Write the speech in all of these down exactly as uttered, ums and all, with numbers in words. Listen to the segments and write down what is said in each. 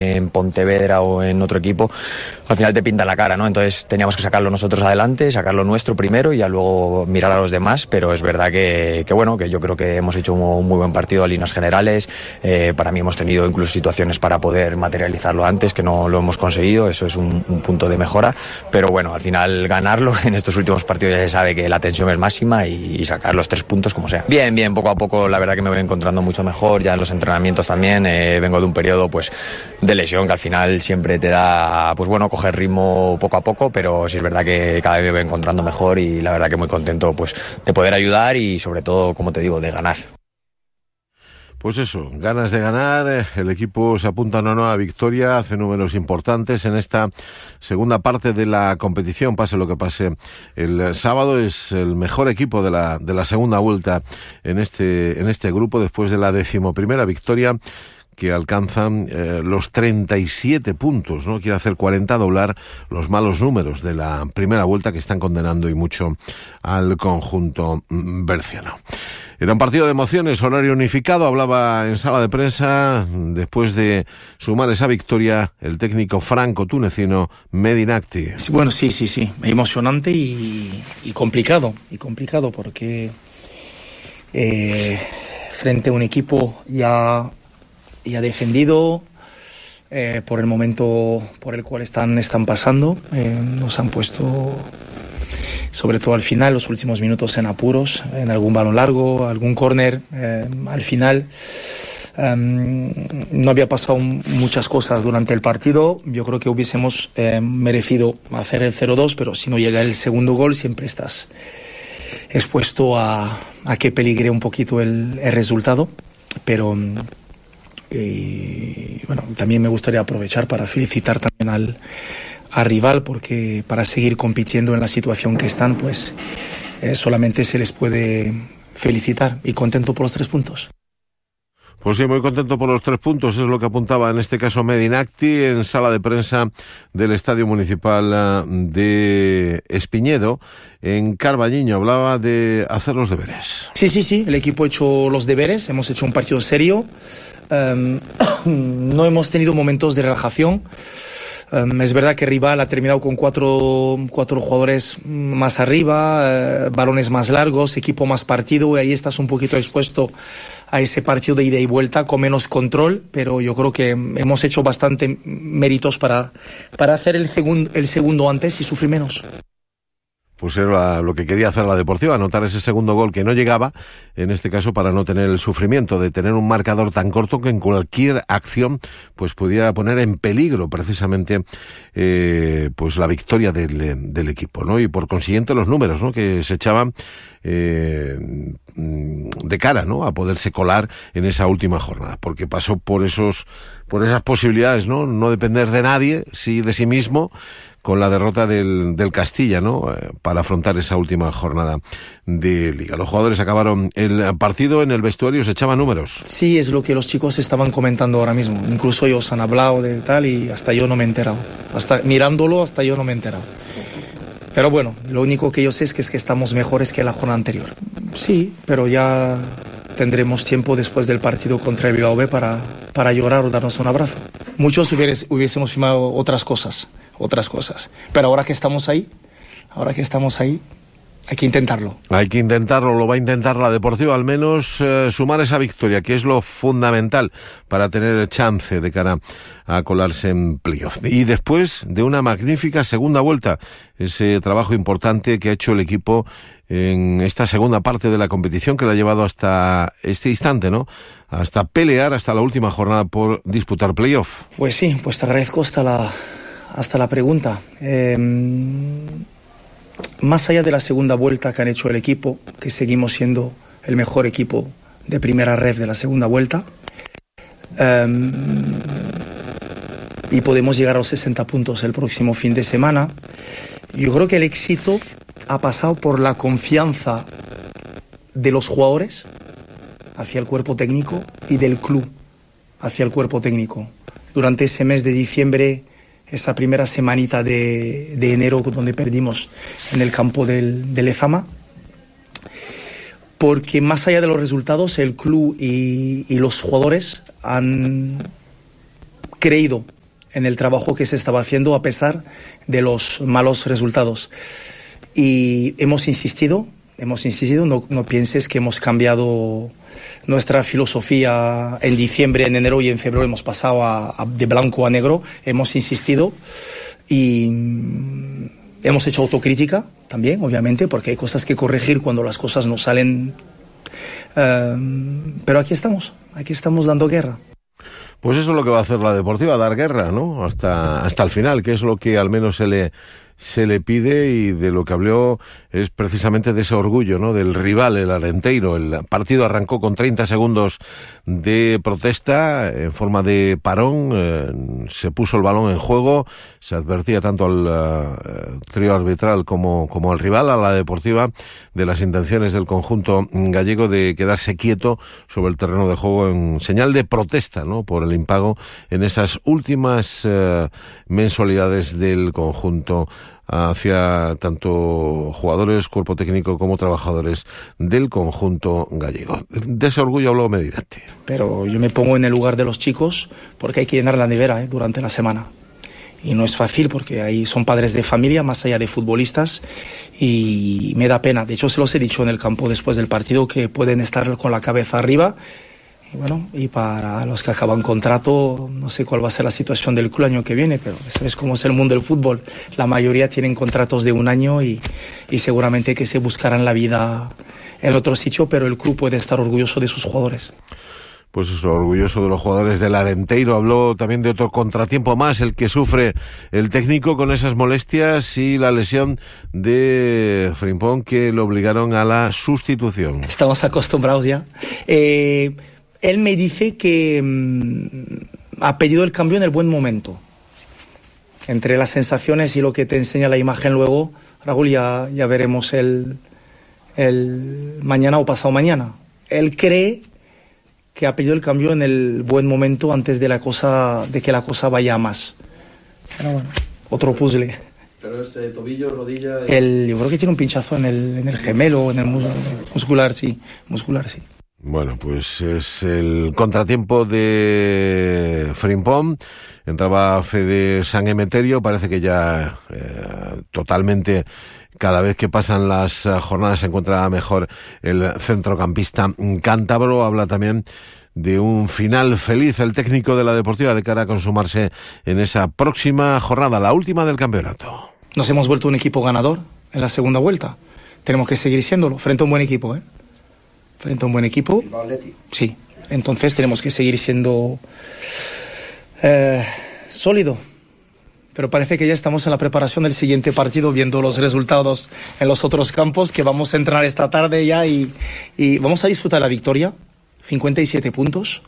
en Pontevedra o en otro equipo, al final te pinta la cara, ¿no? Entonces teníamos que sacarlo nosotros adelante, sacarlo nuestro primero y ya luego mirar a los demás, pero es verdad que, que bueno, que yo creo que hemos hecho un muy buen partido a líneas generales. Eh, para mí hemos tenido incluso situaciones para poder materializarlo antes, que no lo hemos conseguido, eso es un, un punto de mejora, pero bueno, al final ganarlo en estos últimos partidos ya se sabe que la tensión es máxima y, y sacar los tres puntos como sea. Bien, bien, poco a poco la verdad que me voy encontrando mucho mejor, ya en los entrenamientos también, eh, vengo de un periodo pues de lesión que al final siempre te da, pues bueno, coger ritmo poco a poco, pero sí es verdad que cada vez me voy encontrando mejor y la verdad que muy contento pues de poder ayudar y sobre todo, como te digo, de ganar. Pues eso, ganas de ganar, el equipo se apunta a una nueva victoria, hace números importantes en esta segunda parte de la competición, pase lo que pase el sábado, es el mejor equipo de la, de la segunda vuelta en este, en este grupo después de la decimoprimera victoria, que alcanzan eh, los treinta y siete puntos, ¿no? Quiere hacer cuarenta, doblar los malos números de la primera vuelta que están condenando y mucho al conjunto berciano. Era un partido de emociones, horario unificado, hablaba en sala de prensa, después de sumar esa victoria, el técnico franco-tunecino Mehdi Nakti. Bueno, sí, sí, sí, emocionante y, y complicado, y complicado porque eh, frente a un equipo ya... y ha defendido eh, por el momento por el cual están, están pasando. Eh, nos han puesto, sobre todo al final, los últimos minutos en apuros, en algún balón largo, algún córner. Eh, al final um, no había pasado muchas cosas durante el partido. Yo creo que hubiésemos eh, merecido hacer el cero dos, pero si no llega el segundo gol siempre estás expuesto a, a que peligre un poquito el, el resultado. Pero... Y bueno, también me gustaría aprovechar para felicitar también al, al rival, porque para seguir compitiendo en la situación que están, pues eh, solamente se les puede felicitar y contento por los tres puntos. Pues sí, muy contento por los tres puntos, es lo que apuntaba en este caso Mehdi Nakti en sala de prensa del Estadio Municipal de Espiñedo, en Carballiño. Hablaba de hacer los deberes. Sí, sí, sí, el equipo ha hecho los deberes, hemos hecho un partido serio, um, no hemos tenido momentos de relajación. Um, es verdad que el rival ha terminado con cuatro, cuatro jugadores más arriba, eh, balones más largos, equipo más partido, y ahí estás un poquito expuesto a ese partido de ida y vuelta con menos control, pero yo creo que hemos hecho bastante méritos para, para hacer el, segun, el segundo antes y sufrir menos. Pues era lo que quería hacer la Deportiva, anotar ese segundo gol que no llegaba, en este caso para no tener el sufrimiento de tener un marcador tan corto que en cualquier acción pues pudiera poner en peligro precisamente eh, pues la victoria del, del equipo, ¿no? Y por consiguiente los números, ¿no? Que se echaban eh, de cara, ¿no? A poderse colar en esa última jornada, porque pasó por esos por esas posibilidades, ¿no? No depender de nadie, sí de sí mismo, con la derrota del, del Castilla, ¿no? Eh, para afrontar esa última jornada de Liga. Los jugadores acabaron el partido, en el vestuario se echaban números. Sí, es lo que los chicos estaban comentando ahora mismo. Incluso ellos han hablado de tal y hasta yo no me he enterado. Hasta mirándolo, hasta yo no me he enterado. Pero bueno, lo único que yo sé es que, es que estamos mejores que la jornada anterior. Sí, pero ya tendremos tiempo después del partido contra el Bilbao B para, para llorar o darnos un abrazo. Muchos hubieres, hubiésemos firmado otras cosas, otras cosas. Pero ahora que estamos ahí, ahora que estamos ahí, hay que intentarlo. Hay que intentarlo, lo va a intentar la Deportiva, al menos eh, sumar esa victoria, que es lo fundamental para tener chance de cara a colarse en playoff. Y después de una magnífica segunda vuelta, ese trabajo importante que ha hecho el equipo en esta segunda parte de la competición que la ha llevado hasta este instante, ¿no? Hasta pelear, hasta la última jornada por disputar playoff. Pues sí, pues te agradezco hasta la, hasta la pregunta. Eh... Más allá de la segunda vuelta que han hecho el equipo, que seguimos siendo el mejor equipo de primera red de la segunda vuelta, um, y podemos llegar a los sesenta puntos el próximo fin de semana, yo creo que el éxito ha pasado por la confianza de los jugadores hacia el cuerpo técnico y del club hacia el cuerpo técnico. Durante ese mes de diciembre, esa primera semanita de, de enero donde perdimos en el campo del, del Lezama, porque más allá de los resultados, el club y, y los jugadores han creído en el trabajo que se estaba haciendo a pesar de los malos resultados. Y hemos insistido, hemos insistido, no, no pienses que hemos cambiado nuestra filosofía en diciembre, en enero y en febrero hemos pasado a, a, de blanco a negro, hemos insistido y hemos hecho autocrítica también, obviamente, porque hay cosas que corregir cuando las cosas no salen. Uh, pero aquí estamos, aquí estamos dando guerra. Pues eso es lo que va a hacer la Deportiva, dar guerra, ¿no? Hasta, hasta el final, que es lo que al menos se le, se le pide, y de lo que habló es precisamente de ese orgullo, ¿no? Del rival, el Arenteiro. El partido arrancó con treinta segundos de protesta en forma de parón, eh, se puso el balón en juego, se advertía tanto al uh, trío arbitral como, como al rival, a la Deportiva, de las intenciones del conjunto gallego de quedarse quieto sobre el terreno de juego en señal de protesta, ¿no? Por el impago en esas últimas uh, mensualidades del conjunto hacia tanto jugadores, cuerpo técnico como trabajadores del conjunto gallego. De ese orgullo habló Medinacti. Pero yo me pongo en el lugar de los chicos porque hay que llenar la nevera, ¿eh? durante la semana. Y no es fácil porque ahí son padres de familia, más allá de futbolistas, y me da pena. De hecho, se los he dicho en el campo después del partido que pueden estar con la cabeza arriba. Y bueno, y para los que acaban contrato, no sé cuál va a ser la situación del club el año que viene, pero sabes cómo es el mundo del fútbol. La mayoría tienen contratos de un año y, y seguramente que se buscarán la vida en otro sitio, pero el club puede estar orgulloso de sus jugadores. Pues eso, orgulloso de los jugadores del Arenteiro. Habló también de otro contratiempo más, el que sufre el técnico con esas molestias y la lesión de Frimpong, que lo obligaron a la sustitución. Estamos acostumbrados ya. Eh... Él me dice que mmm, ha pedido el cambio en el buen momento. Entre las sensaciones y lo que te enseña la imagen luego, Raúl, ya, ya veremos el, el mañana o pasado mañana. Él cree que ha pedido el cambio en el buen momento antes de, la cosa, de que la cosa vaya a más. Pero bueno, otro puzzle. Pero es eh, tobillo, rodilla... Y... El, yo creo que tiene un pinchazo en el, en el gemelo, en el mus, muscular, sí. Muscular, sí. Bueno, pues es el contratiempo de Frimpong. Entraba Fede San Emeterio, parece que ya eh, totalmente, cada vez que pasan las jornadas se encuentra mejor el centrocampista cántabro. Habla también de un final feliz el técnico de la Deportiva de cara a consumarse en esa próxima jornada, la última del campeonato. Nos hemos vuelto un equipo ganador en la segunda vuelta. Tenemos que seguir siéndolo frente a un buen equipo, ¿eh? Frente a un buen equipo, sí. Entonces tenemos que seguir siendo eh, sólido. Pero parece que ya estamos en la preparación del siguiente partido, viendo los resultados en los otros campos, que vamos a entrenar esta tarde ya y, y vamos a disfrutar la victoria. cincuenta y siete puntos.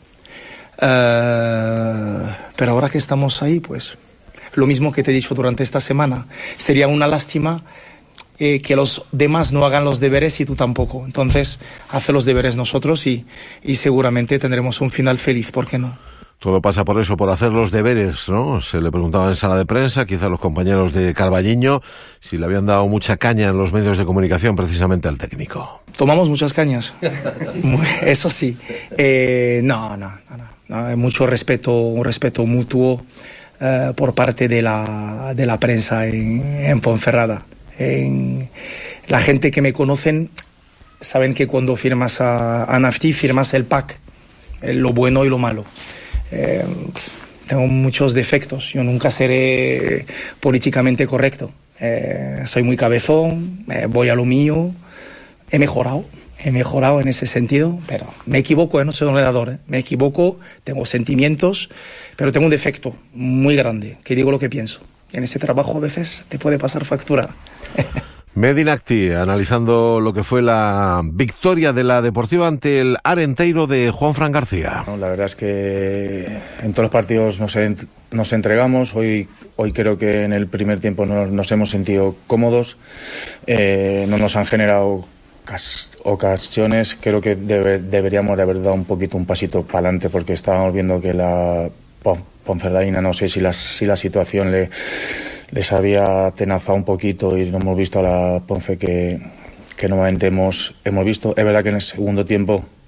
Eh, pero ahora que estamos ahí, pues lo mismo que te he dicho durante esta semana. Sería una lástima Eh, que los demás no hagan los deberes y tú tampoco. Entonces, hace los deberes nosotros y, y seguramente tendremos un final feliz, ¿por qué no? Todo pasa por eso, por hacer los deberes, ¿no? Se le preguntaba en sala de prensa, quizá los compañeros de Carballiño, si le habían dado mucha caña en los medios de comunicación precisamente al técnico. Tomamos muchas cañas, eso sí. Eh, no, no, no, no, no, hay mucho respeto, un respeto mutuo eh, por parte de la, de la prensa en, en Ponferrada. En la gente que me conocen saben que cuando firmas a, a Nafti firmas el pack, eh, lo bueno y lo malo. Eh, tengo muchos defectos, yo nunca seré políticamente correcto. Eh, soy muy cabezón, eh, voy a lo mío, he mejorado, he mejorado en ese sentido, pero me equivoco, eh, no soy un redador, eh, me equivoco, tengo sentimientos, pero tengo un defecto muy grande, que digo lo que pienso. En ese trabajo a veces te puede pasar factura. Medinacti, analizando lo que fue la victoria de la Deportiva ante el Arenteiro de Juanfran García. No, la verdad es que en todos los partidos nos, ent- nos entregamos. Hoy, hoy creo que en el primer tiempo nos, nos hemos sentido cómodos. Eh, no nos han generado cas- ocasiones. Creo que debe, deberíamos de haber dado un poquito un pasito para adelante, porque estábamos viendo que la Ponferradina, no sé si la, si la situación le... les había atenazado un poquito y no hemos visto a la Ponfe que, que normalmente hemos, hemos visto. Es verdad que en el segundo tiempo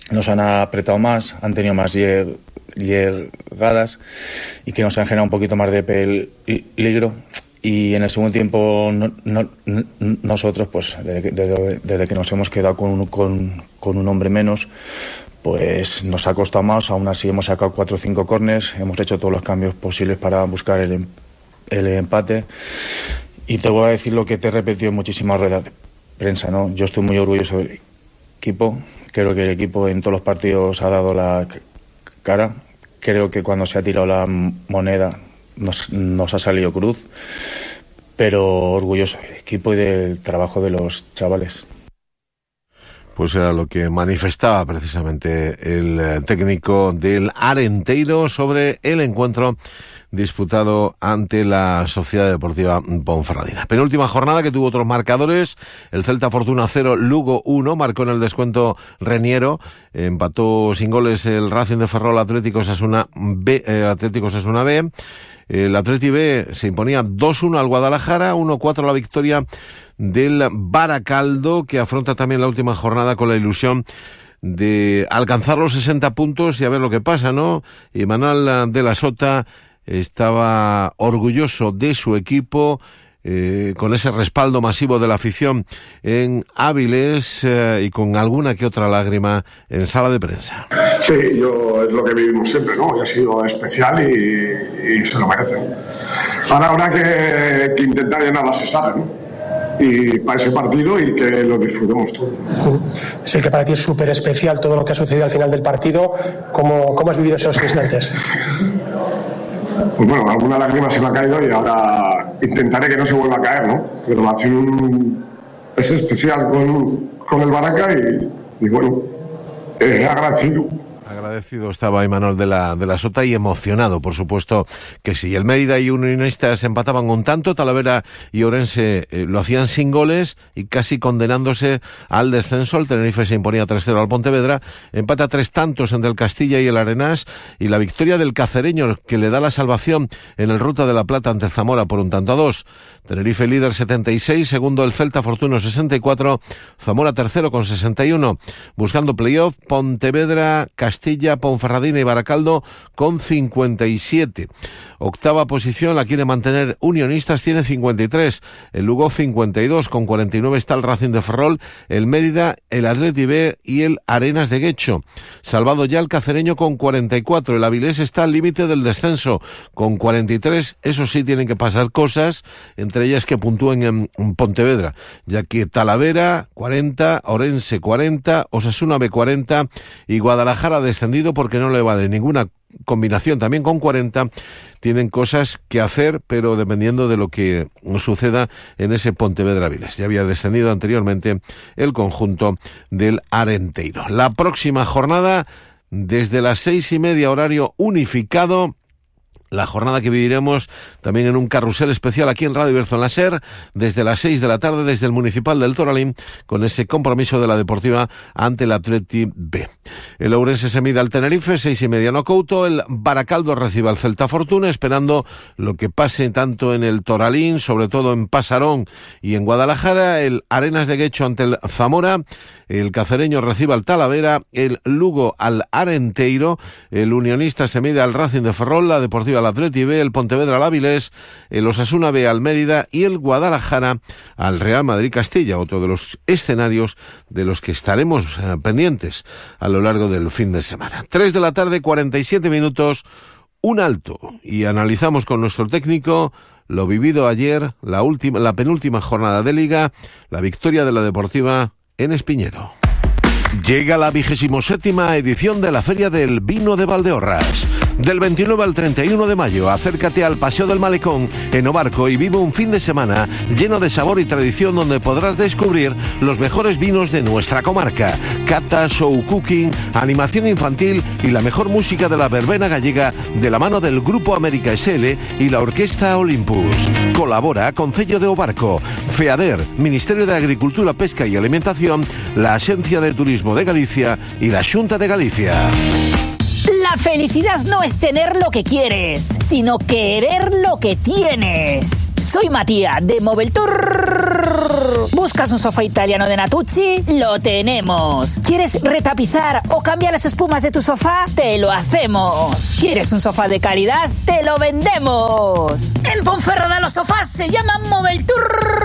nos han apretado más, han tenido más lleg- llegadas y que nos han generado un poquito más de peligro. Y en el segundo tiempo no, no, no, nosotros, pues desde, desde, desde que nos hemos quedado con un, con, con un hombre menos, pues nos ha costado más. Aún así hemos sacado cuatro o cinco córners, hemos hecho todos los cambios posibles para buscar el, el empate. Y te voy a decir lo que te he repetido en muchísimas ruedas de prensa, ¿no? Yo estoy muy orgulloso del equipo. Creo que el equipo en todos los partidos ha dado la cara. Creo que cuando se ha tirado la moneda Nos, nos ha salido cruz, pero orgulloso del equipo y del trabajo de los chavales. Pues era lo que manifestaba precisamente el técnico del Arenteiro sobre el encuentro disputado ante la Sociedad Deportiva Ponferradina. Penúltima jornada que tuvo otros marcadores. El Celta Fortuna cero, Lugo uno, marcó en el descuento Reniero. Empató sin goles el Racing de Ferrol Atlético Osasuna B, eh, Atlético Osasuna B. El Atleti B se imponía dos uno al Guadalajara, uno cuatro la victoria del Baracaldo, que afronta también la última jornada con la ilusión de alcanzar los sesenta puntos y a ver lo que pasa, ¿no? Y Manuel de la Sota estaba orgulloso de su equipo, eh, con ese respaldo masivo de la afición en Áviles eh, y con alguna que otra lágrima en sala de prensa. Sí, yo es lo que vivimos siempre, ¿no? Y ha sido especial y, y se lo merecen. Ahora habrá que, que intentar llenar las estadios, ¿no? Y para ese partido y que lo disfrutemos todos. Sé que para ti es súper especial todo lo que ha sucedido al final del partido. ¿Cómo, cómo has vivido esos instantes? Pues bueno, alguna lágrima se me ha caído y ahora intentaré que no se vuelva a caer, ¿no? Pero la acción es especial con, con el Baraca y, y bueno, eh, agradecido. Agradecido estaba Imanol de la, de la Sota y emocionado, por supuesto que sí. El Mérida y Unionistas empataban un tanto, Talavera y Ourense eh, lo hacían sin goles y casi condenándose al descenso. El Tenerife se imponía tres cero al Pontevedra, empata tres tantos entre el Castilla y el Arenás, y la victoria del Cacereño que le da la salvación en el Ruta de la Plata ante Zamora por un tanto a dos. Tenerife líder setenta y seis, segundo el Celta Fortuna sesenta y cuatro, Zamora tercero con sesenta y uno. Buscando playoff, Pontevedra, Castilla, Ponferradina y Baracaldo con cincuenta y siete. Octava posición la quiere mantener Unionistas, tiene cincuenta y tres. El Lugo cincuenta y dos, con cuarenta y nueve está el Racing de Ferrol, el Mérida, el Atleti B y el Arenas de Guecho. Salvado ya el Cacereño con cuarenta y cuatro. El Avilés está al límite del descenso con cuarenta y tres. Eso sí, tienen que pasar cosas, entre ellas que puntúen en, en Pontevedra, ya que Talavera cuarenta, Ourense cuarenta, Osasuna B cuarenta y Guadalajara descendido porque no le vale ninguna combinación también con cuarenta. Tienen cosas que hacer, pero dependiendo de lo que suceda en ese Pontevedra Viles. Ya había descendido anteriormente el conjunto del Arenteiro. La próxima jornada desde las seis y media horario unificado. La jornada que viviremos también en un carrusel especial aquí en Radio Iberzo en la SER, desde las seis de la tarde, desde el Municipal del Toralín, con ese compromiso de la Deportiva ante el Atleti B. El Ourense se mide al Tenerife, seis y media no Couto, el Baracaldo recibe al Celta Fortuna, esperando lo que pase tanto en el Toralín, sobre todo en Pasarón y en Guadalajara, el Arenas de Guecho ante el Zamora, el Cacereño recibe al Talavera, el Lugo al Arenteiro, el Unionista se mide al Racing de Ferrol, la Deportiva al Atleti B, el Pontevedra al Áviles, el Osasuna B al Mérida y el Guadalajara al Real Madrid Castilla, otro de los escenarios de los que estaremos eh, pendientes a lo largo del fin de semana. tres de la tarde, cuarenta y siete minutos, un alto, y analizamos con nuestro técnico lo vivido ayer, la última, la penúltima jornada de Liga, la victoria de la Deportiva en Espiñedo. Llega la vigésimo séptima edición de la Feria del Vino de Valdeorras. Del veintinueve al treinta y uno de mayo, acércate al Paseo del Malecón en Obarco y vive un fin de semana lleno de sabor y tradición donde podrás descubrir los mejores vinos de nuestra comarca. Cata, show cooking, animación infantil y la mejor música de la verbena gallega de la mano del Grupo América S L y la Orquesta Olympus. Colabora Concello de Obarco, FEADER, Ministerio de Agricultura, Pesca y Alimentación, la Agencia de Turismo de Galicia y la Xunta de Galicia. La felicidad no es tener lo que quieres, sino querer lo que tienes. Soy Matías de Moveltour. ¿Buscas un sofá italiano de Natuzzi? Lo tenemos. ¿Quieres retapizar o cambiar las espumas de tu sofá? Te lo hacemos. ¿Quieres un sofá de calidad? ¡Te lo vendemos! En Ponferrada los sofás se llaman Moveltour.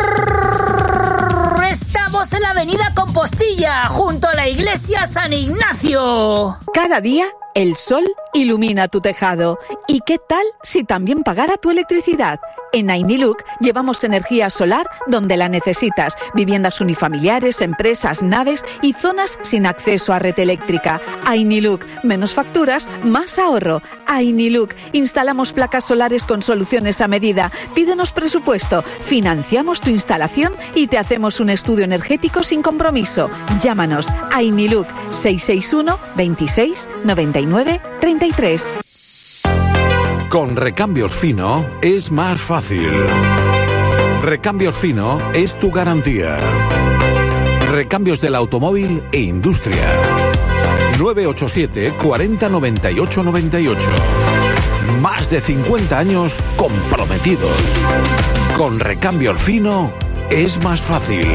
Estamos en la avenida Compostilla, junto a la iglesia San Ignacio. Cada día el sol ilumina tu tejado. ¿Y qué tal si también pagara tu electricidad? En Ainiluk llevamos energía solar donde la necesitas. Viviendas unifamiliares, empresas, naves y zonas sin acceso a red eléctrica. Ainiluk, menos facturas, más ahorro. Ainiluk, instalamos placas solares con soluciones a medida. Pídenos presupuesto, financiamos tu instalación y te hacemos un estudio energético sin compromiso. Llámanos a Ainiluk seis seis uno, veintiséis, noventa y nueve, treinta y tres. Con Recambios Fino es más fácil. Recambios Fino es tu garantía. Recambios del automóvil e industria. nueve ocho siete, cuarenta, noventa y ocho, noventa y ocho. Más de cincuenta años comprometidos. Con Recambios Fino es más fácil.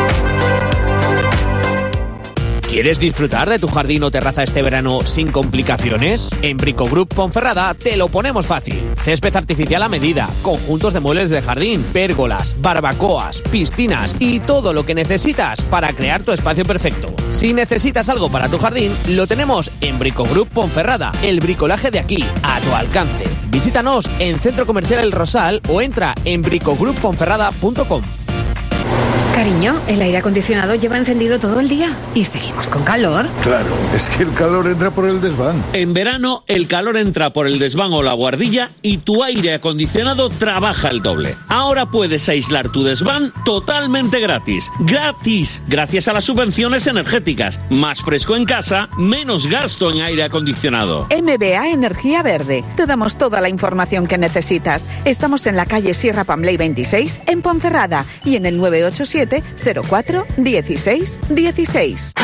¿Quieres disfrutar de tu jardín o terraza este verano sin complicaciones? En Bricogroup Ponferrada te lo ponemos fácil. Césped artificial a medida, conjuntos de muebles de jardín, pérgolas, barbacoas, piscinas y todo lo que necesitas para crear tu espacio perfecto. Si necesitas algo para tu jardín, lo tenemos en Bricogroup Ponferrada, el bricolaje de aquí, a tu alcance. Visítanos en Centro Comercial El Rosal o entra en bricogroup ponferrada punto com. Cariño, el aire acondicionado lleva encendido todo el día y seguimos con calor. Claro, es que el calor entra por el desván. En verano, el calor entra por el desván o la buhardilla y tu aire acondicionado trabaja el doble. Ahora puedes aislar tu desván totalmente gratis. ¡Gratis! Gracias a las subvenciones energéticas. Más fresco en casa, menos gasto en aire acondicionado. M B A Energía Verde. Te damos toda la información que necesitas. Estamos en la calle Sierra Pambley veintiséis, en Ponferrada, y en el nueve ocho siete, cero cuatro, dieciséis, dieciséis.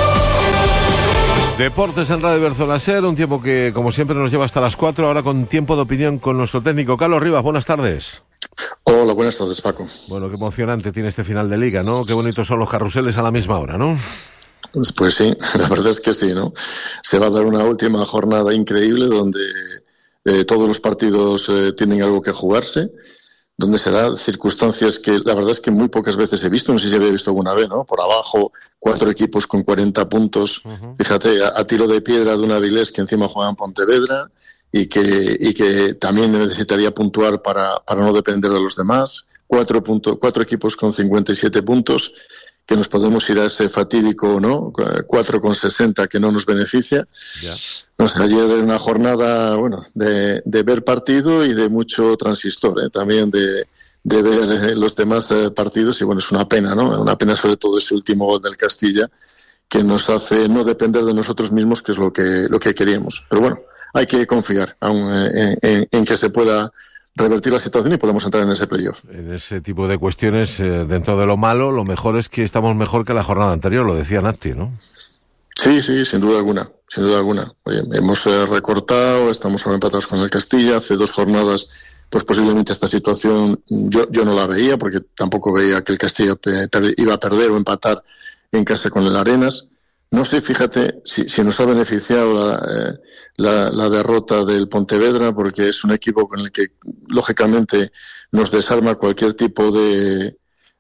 Deportes en Radio Berzola-Ser, un tiempo que como siempre nos lleva hasta las cuatro, ahora con tiempo de opinión con nuestro técnico Carlos Rivas. Buenas tardes. Hola, buenas tardes, Paco. Bueno, qué emocionante tiene este final de Liga, ¿no? Qué bonitos son los carruseles a la misma hora, ¿no? Pues sí, la verdad es que sí, ¿no? Se va a dar una última jornada increíble donde eh, todos los partidos eh, tienen algo que jugarse, donde se dan circunstancias que la verdad es que muy pocas veces he visto, no sé si había visto alguna vez, ¿no? Por abajo, cuatro equipos con cuarenta puntos, uh-huh. Fíjate, a, a tiro de piedra de un Avilés que encima juega en Pontevedra y que, y que también necesitaría puntuar para, para no depender de los demás, cuatro, punto, cuatro equipos con cincuenta y siete puntos, que nos podemos ir a ese fatídico, ¿no? cuatro con sesenta que no nos beneficia. Yeah. No sé, ayer era una jornada, bueno, de, de ver partido y de mucho transistor, ¿eh? También de, de ver eh, los demás eh, partidos y bueno, es una pena, ¿no? Una pena sobre todo ese último gol del Castilla que nos hace no depender de nosotros mismos, que es lo que, lo que queríamos. Pero bueno, hay que confiar aún en, en, en que se pueda revertir la situación y podemos entrar en ese playoff. En ese tipo de cuestiones, eh, dentro de lo malo, lo mejor es que estamos mejor que la jornada anterior, lo decía Nati, ¿no? Sí, sí, sin duda alguna, sin duda alguna. Oye, hemos eh, recortado, estamos ahora empatados con el Castilla, hace dos jornadas, pues posiblemente esta situación yo, yo no la veía, porque tampoco veía que el Castilla pe- per- iba a perder o empatar en casa con el Arenas. No sé, fíjate, si, si nos ha beneficiado la, eh, la, la derrota del Pontevedra, porque es un equipo con el que, lógicamente, nos desarma cualquier tipo de,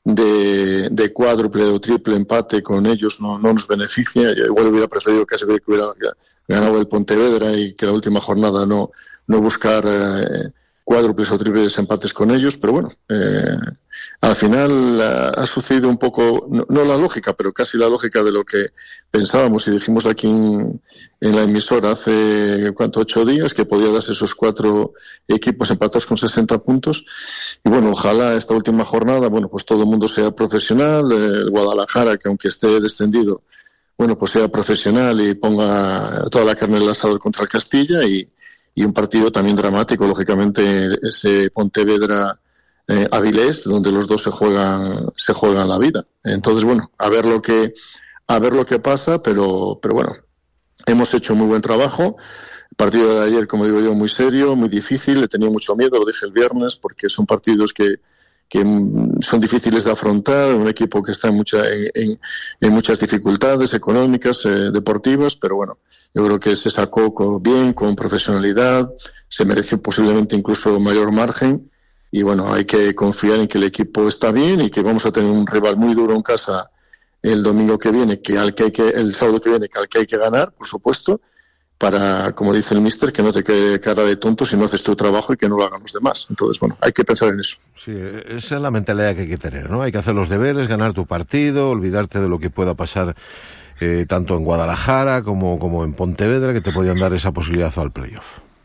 de, de cuádruple o triple empate con ellos, no, no nos beneficia. Yo igual hubiera preferido casi que hubiera ganado el Pontevedra y que la última jornada no, no buscar eh, cuádruples o triples empates con ellos, pero bueno, eh, al final ha, ha sucedido un poco, no, no la lógica, pero casi la lógica de lo que pensábamos y dijimos aquí en, en la emisora hace, ¿cuánto? Ocho días, que podía darse esos cuatro equipos empatados con sesenta puntos. Y bueno, ojalá esta última jornada, bueno, pues todo el mundo sea profesional, eh, el Guadalajara, que aunque esté descendido, bueno, pues sea profesional y ponga toda la carne en el asador contra el Castilla y y un partido también dramático, lógicamente, ese Pontevedra eh, Avilés, donde los dos se juegan se juegan la vida. Entonces, bueno, a ver lo que a ver lo que pasa, pero pero bueno, hemos hecho muy buen trabajo. El partido de ayer, como digo yo, muy serio, muy difícil, le tenía mucho miedo, lo dije el viernes, porque son partidos que que son difíciles de afrontar, un equipo que está en, mucha, en, en, en muchas dificultades económicas, eh, deportivas, pero bueno, yo creo que se sacó con, bien, con profesionalidad, se mereció posiblemente incluso mayor margen, y bueno, hay que confiar en que el equipo está bien y que vamos a tener un rival muy duro en casa el domingo que viene, que al que hay que, el sábado que viene, que al que hay que ganar, por supuesto, para, como dice el míster, que no te quede cara de tonto si no haces tu trabajo y que no lo hagan los demás. Entonces, bueno, hay que pensar en eso. Sí, esa es la mentalidad que hay que tener, ¿no? Hay que hacer los deberes, ganar tu partido, olvidarte de lo que pueda pasar eh, tanto en Guadalajara como, como en Pontevedra, que te podían dar esa posibilidad al playoff.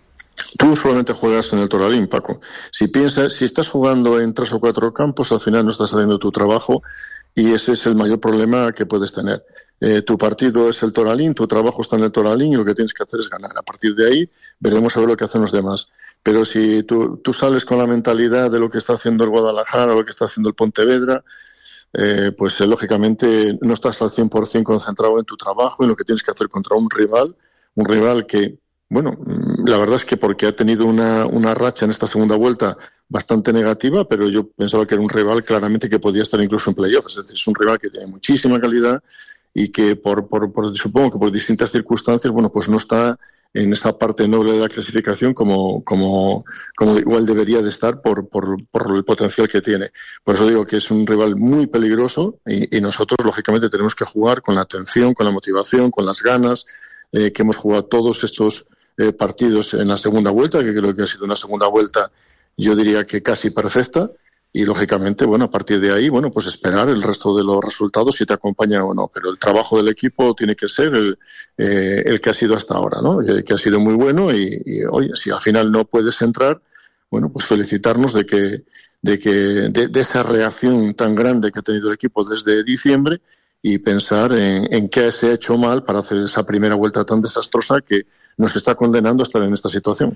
Tú solamente juegas en el Toralín, Paco. Si piensas, si estás jugando en tres o cuatro campos, al final no estás haciendo tu trabajo y ese es el mayor problema que puedes tener. Eh, tu partido es el Toralín, tu trabajo está en el Toralín y lo que tienes que hacer es ganar. A partir de ahí veremos a ver lo que hacen los demás. Pero si tú, tú sales con la mentalidad de lo que está haciendo el Guadalajara o lo que está haciendo el Pontevedra, eh, pues eh, lógicamente no estás al cien por ciento concentrado en tu trabajo y en lo que tienes que hacer contra un rival, un rival que, bueno, la verdad es que porque ha tenido una, una racha en esta segunda vuelta bastante negativa, pero yo pensaba que era un rival claramente que podía estar incluso en playoff. Es decir, es un rival que tiene muchísima calidad y que por, por, por supongo que por distintas circunstancias, bueno, pues no está en esa parte noble de la clasificación como, como, como igual debería de estar por, por, por el potencial que tiene. Por eso digo que es un rival muy peligroso y, y nosotros, lógicamente, tenemos que jugar con la atención, con la motivación, con las ganas, eh, que hemos jugado todos estos eh, partidos en la segunda vuelta, que creo que ha sido una segunda vuelta, yo diría que casi perfecta. Y, lógicamente, bueno, a partir de ahí, bueno, pues esperar el resto de los resultados si te acompaña o no. Pero el trabajo del equipo tiene que ser el, eh, el que ha sido hasta ahora, ¿no? Que, que ha sido muy bueno y, y, oye, si al final no puedes entrar, bueno, pues felicitarnos de que, de que, de, de esa reacción tan grande que ha tenido el equipo desde diciembre y pensar en, en qué se ha hecho mal para hacer esa primera vuelta tan desastrosa que nos está condenando a estar en esta situación.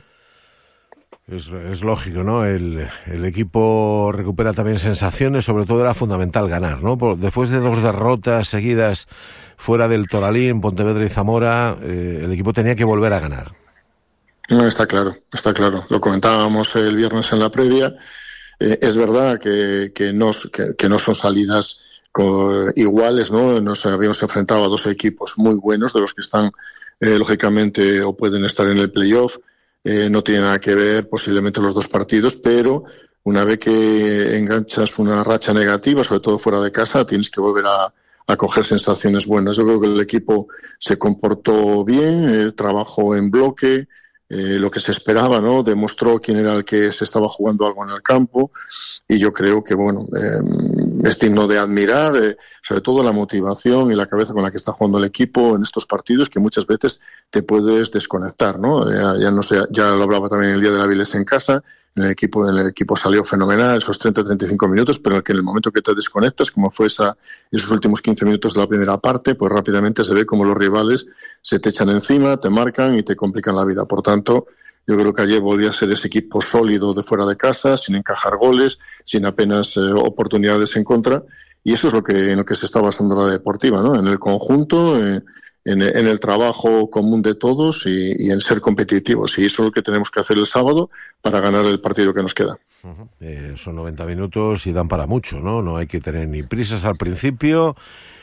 Es, es lógico, ¿no? El, el equipo recupera también sensaciones, sobre todo era fundamental ganar, ¿no? Por, después de dos derrotas seguidas fuera del Toralín, Pontevedra y Zamora, eh, el equipo tenía que volver a ganar. No, está claro, está claro. Lo comentábamos el viernes en la previa. Eh, es verdad que, que, no, que, que no son salidas co- iguales, ¿no? Nos habíamos enfrentado a dos equipos muy buenos, de los que están, eh, lógicamente, o pueden estar en el playoff. Eh, no tiene nada que ver posiblemente los dos partidos, pero una vez que enganchas una racha negativa, sobre todo fuera de casa, tienes que volver a, a coger sensaciones buenas. Yo creo que el equipo se comportó bien, eh, trabajó en bloque, eh, lo que se esperaba, ¿no? Demostró quién era el que se estaba jugando algo en el campo y yo creo que, bueno, eh, es digno de admirar, eh, sobre todo la motivación y la cabeza con la que está jugando el equipo en estos partidos que muchas veces te puedes desconectar, ¿no? Ya, ya no sé, ya lo hablaba también el día de la Avilés en casa, en el equipo, en el equipo salió fenomenal esos treinta a treinta y cinco minutos, pero que en el momento que te desconectas, como fue esa, esos últimos quince minutos de la primera parte, pues rápidamente se ve como los rivales se te echan encima, te marcan y te complican la vida. Por tanto, yo creo que ayer volvió a ser ese equipo sólido de fuera de casa, sin encajar goles, sin apenas eh, oportunidades en contra, y eso es lo que en lo que se está basando la Deportiva, ¿no? En el conjunto, eh, en, en el trabajo común de todos y, y en ser competitivos. Y eso es lo que tenemos que hacer el sábado para ganar el partido que nos queda. Uh-huh. Eh, son noventa minutos y dan para mucho, ¿no? No hay que tener ni prisas al principio,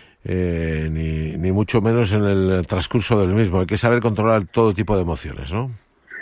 eh, ni, ni mucho menos en el transcurso del mismo. Hay que saber controlar todo tipo de emociones, ¿no?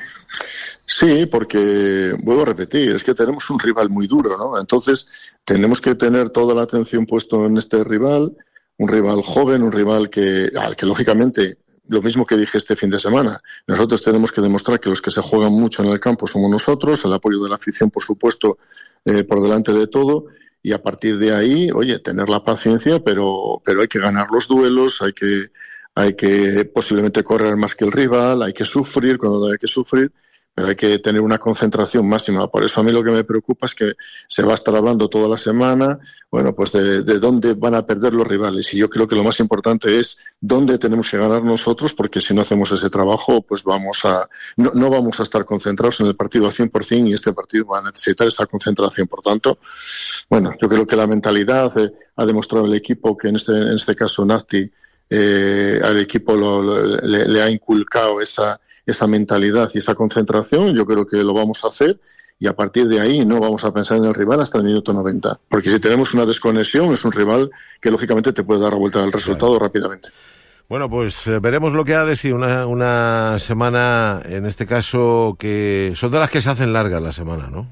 Sí, porque, vuelvo a repetir, es que tenemos un rival muy duro, ¿no? Entonces, tenemos que tener toda la atención puesto en este rival, un rival joven, un rival que, al que lógicamente, lo mismo que dije este fin de semana, nosotros tenemos que demostrar que los que se juegan mucho en el campo somos nosotros, el apoyo de la afición, por supuesto, eh, por delante de todo, y a partir de ahí, oye, tener la paciencia, pero, pero hay que ganar los duelos, hay que, hay que posiblemente correr más que el rival, hay que sufrir cuando hay que sufrir, pero hay que tener una concentración máxima. Por eso a mí lo que me preocupa es que se va a estar hablando toda la semana, bueno, pues de, de dónde van a perder los rivales. Y yo creo que lo más importante es dónde tenemos que ganar nosotros, porque si no hacemos ese trabajo, pues vamos a no, no vamos a estar concentrados en el partido al cien por ciento y este partido va a necesitar esa concentración. Por tanto, bueno, yo creo que la mentalidad eh, ha demostrado el equipo que en este, en este caso Nafti, Eh, al equipo lo, lo, le, le ha inculcado esa, esa mentalidad y esa concentración. Yo creo que lo vamos a hacer y a partir de ahí no vamos a pensar en el rival hasta el minuto noventa. Porque si tenemos una desconexión, es un rival que lógicamente te puede dar la vuelta al resultado claro. rápidamente. Bueno, pues eh, veremos lo que ha de sí una, una semana, en este caso, que son de las que se hacen largas la semana, ¿no?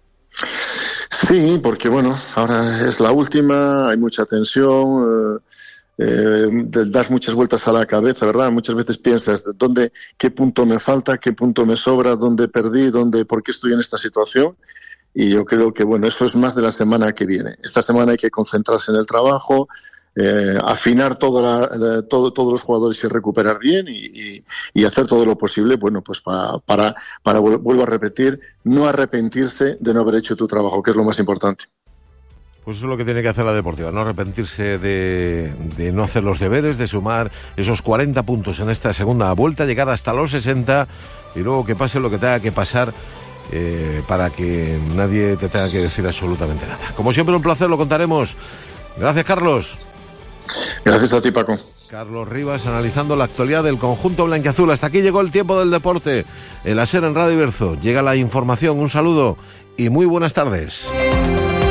Sí, porque bueno, ahora es la última, hay mucha tensión, eh, eh, das muchas vueltas a la cabeza, ¿verdad? Muchas veces piensas, ¿dónde, qué punto me falta, qué punto me sobra, dónde perdí, dónde, por qué estoy en esta situación? Y yo creo que, bueno, eso es más de la semana que viene. Esta semana hay que concentrarse en el trabajo, eh, afinar toda la, todo, todos los jugadores y recuperar bien y, y, y hacer todo lo posible, bueno, pues para, para, para, vuelvo a repetir, no arrepentirse de no haber hecho tu trabajo, que es lo más importante. Pues eso es lo que tiene que hacer la Deportiva, no arrepentirse de, de no hacer los deberes, de sumar esos cuarenta puntos en esta segunda vuelta, llegar hasta los sesenta y luego que pase lo que tenga que pasar eh, para que nadie te tenga que decir absolutamente nada. Como siempre, un placer, lo contaremos. Gracias, Carlos. Gracias a ti, Paco. Carlos Rivas analizando la actualidad del conjunto blanquiazul. Hasta aquí llegó el tiempo del deporte. El A S E R en Radio Iberzo. Llega la información. Un saludo y muy buenas tardes.